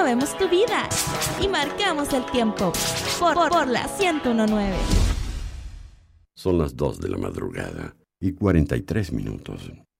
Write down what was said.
movemos tu vida y marcamos el tiempo por la 101.9. Son las 2 de la madrugada y 43 minutos.